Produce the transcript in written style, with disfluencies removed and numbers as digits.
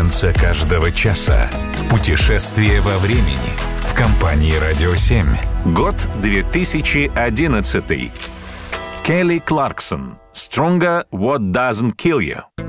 конце каждого часа. Путешествие во времени в компании «Радио 7». Год 2011. Келли Кларксон. «Stronger What Doesn't Kill You».